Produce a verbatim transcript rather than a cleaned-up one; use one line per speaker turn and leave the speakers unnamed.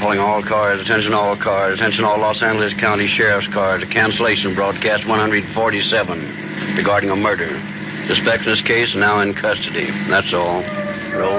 Calling all cars, attention all cars, attention all Los Angeles County Sheriff's cars. A cancellation broadcast one forty-seven regarding a murder. Suspect in this case now in custody. That's all. Roll.